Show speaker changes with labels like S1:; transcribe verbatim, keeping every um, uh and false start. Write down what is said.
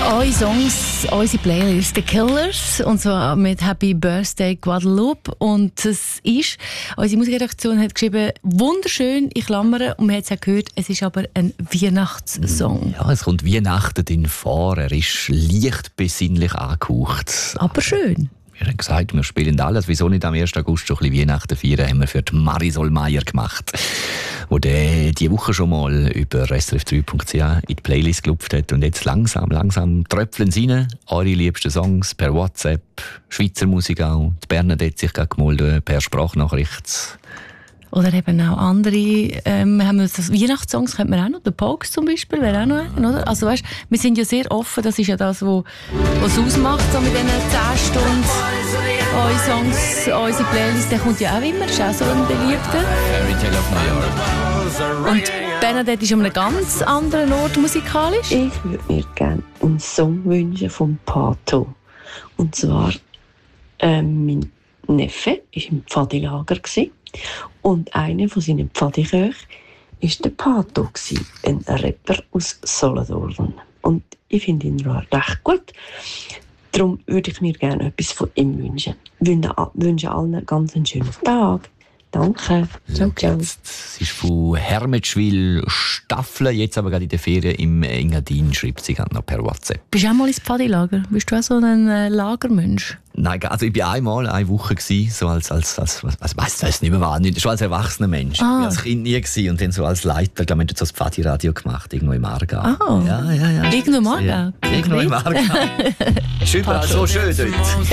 S1: Eure Songs, unsere Playlist, The Killers, und zwar mit Happy Birthday Guadeloupe. Und es ist, unsere Musikredaktion hat geschrieben, wunderschön, ich klammere, und man hat es auch gehört, es ist aber ein Weihnachtssong.
S2: Ja, es kommt Weihnachten drin vor, er ist leicht besinnlich angehaucht.
S1: Aber schön.
S2: Wir haben gesagt, wir spielen alles. Wieso nicht am ersten August schon ein bisschen Weihnachten feiern, haben wir für die Marisol Meyer gemacht, wo die diese Woche schon mal über S R F drei Punkt C H in die Playlist gelupft hat. Und jetzt langsam, langsam tröpfeln sie rein. Eure liebsten Songs per WhatsApp, Schweizer Musik auch. Die Bernadette sich gerade gemeldet per Sprachnachricht.
S1: Oder eben auch andere, ähm, haben wir das Weihnachtssongs, kennt man auch noch, The Pogues zum Beispiel, wäre auch noch ein, oder? Also weißt, wir sind ja sehr offen, das ist ja das, was es ausmacht, so mit diesen zehn Stunden. Eure Songs, unsere Playlist, der kommt ja auch immer, ist auch so ein beliebter.
S2: Fairy Tale of New York.
S1: Und Bernadette ist an einem ganz anderen Ort musikalisch.
S3: Ich würde mir gerne einen Song wünschen vom Pato. Und zwar, ähm, mein Neffe war im Pfadilager und einer von seinen Pfadiköchen war der Pato, ein Rapper aus Solothurn. Und ich finde ihn recht gut. Darum würde ich mir gerne etwas von ihm wünschen. Ich wünsche allen ganz einen schönen Tag. Danke. Ciao, ciao.
S2: Es ist von Hermetschwil Staffel, jetzt aber gerade in der Ferien im Engadin, schreibt sie gerade noch per WhatsApp.
S1: Bist du auch mal ins Pfadilager? Bist du auch so ein äh, Lagermensch?
S2: Nein, also ich war einmal eine Woche gewesen, so als, als, als was weiss ich nicht mehr war, nicht, schon als erwachsener Mensch.
S1: Ah.
S2: Ich war als Kind nie gewesen und dann so als Leiter, ich glaube, wir haben so das Pfadi-Radio gemacht, irgendwo im Aargau.
S1: Ah.
S2: Ja, ja, ja.
S1: Irgendwo im Aargau?
S2: Ja, irgendwo im Aargau. Ist überall so schön dort.